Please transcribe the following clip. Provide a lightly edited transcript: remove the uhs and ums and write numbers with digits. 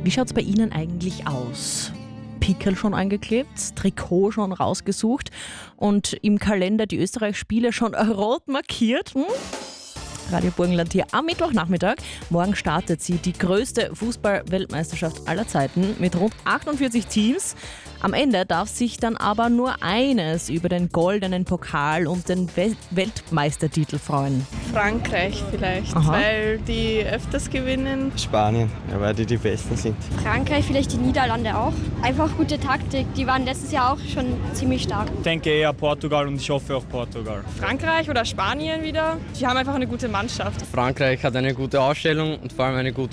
Wie schaut es bei Ihnen eigentlich aus? Pickel schon angeklebt, Trikot schon rausgesucht und im Kalender die Österreich-Spiele schon rot markiert? Radio Burgenland hier am Mittwochnachmittag. Morgen startet sie, die größte Fußball-Weltmeisterschaft aller Zeiten mit rund 48 Teams. Am Ende darf sich dann aber nur eines über den goldenen Pokal und den Weltmeistertitel freuen. Frankreich vielleicht, weil die öfters gewinnen. Spanien, ja, weil die Besten sind. Frankreich, vielleicht die Niederlande auch. Einfach gute Taktik, die waren letztes Jahr auch schon ziemlich stark. Ich denke eher Portugal und ich hoffe auf Portugal. Frankreich oder Spanien wieder. Die haben einfach eine gute Mannschaft. Frankreich hat eine gute Ausstellung und vor allem eine gute